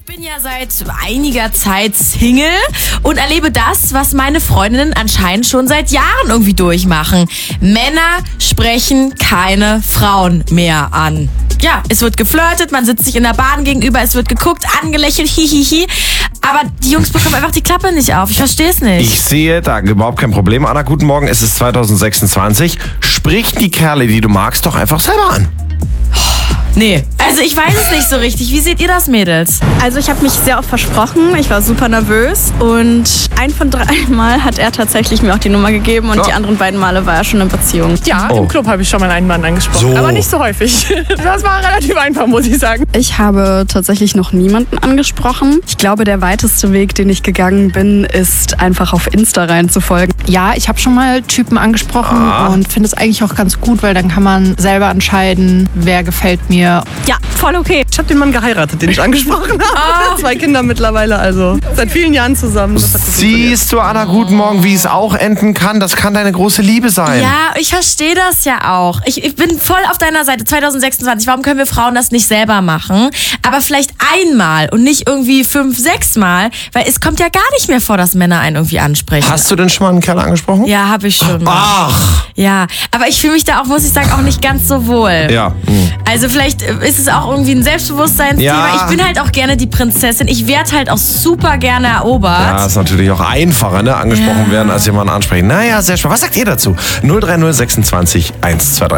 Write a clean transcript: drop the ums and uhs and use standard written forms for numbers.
Ich bin ja seit einiger Zeit Single und erlebe das, was meine Freundinnen anscheinend schon seit Jahren irgendwie durchmachen. Männer sprechen keine Frauen mehr an. Ja, es wird geflirtet, man sitzt sich in der Bahn gegenüber, es wird geguckt, angelächelt, hihihi. Aber die Jungs bekommen einfach die Klappe nicht auf. Ich verstehe es nicht. Ich sehe da überhaupt kein Problem. Anna, guten Morgen, es ist 2026. Sprich die Kerle, die du magst, doch einfach selber an. Nee, also ich weiß es nicht so richtig. Wie seht ihr das, Mädels? Also ich habe mich sehr oft versprochen, ich war super nervös und ein von 3 Mal hat er tatsächlich mir auch die Nummer gegeben und die anderen 2 Male war er schon in Beziehung. Ja, im Club habe ich schon mal einen Mann angesprochen, So. aber nicht so häufig. Das war relativ einfach, muss ich sagen. Ich habe tatsächlich noch niemanden angesprochen. Ich glaube, der weiteste Weg, den ich gegangen bin, ist einfach auf Insta reinzufolgen. Ja, ich habe schon mal Typen angesprochen und finde es eigentlich auch ganz gut, weil dann kann man selber entscheiden, wer gefällt mir. Ja, voll okay. Ich habe den Mann geheiratet, den ich angesprochen habe. 2 Kinder mittlerweile, also seit vielen Jahren zusammen. Das hat gut funktioniert. Siehst du, Anna, guten Morgen, wie es auch enden kann? Das kann deine große Liebe sein. Ja, ich verstehe das ja auch. Ich bin voll auf deiner Seite. 2026, warum können wir Frauen das nicht selber machen? Aber vielleicht einmal und nicht irgendwie 5, 6 Mal, weil es kommt ja gar nicht mehr vor, dass Männer einen irgendwie ansprechen. Hast du denn schon mal einen Kerl angesprochen? Ja, habe ich schon. Ach! Ja, aber ich fühle mich da auch, muss ich sagen, auch nicht ganz so wohl. Ja. Also vielleicht ist es auch irgendwie ein Selbstbewusstseinsthema. Ja. Ich bin halt auch gerne die Prinzessin. Ich werde halt auch super gerne erobert. Ja, ist natürlich auch einfacher, ne? Angesprochen werden, als jemanden ansprechen. Naja, sehr spannend. Was sagt ihr dazu? 03026 123.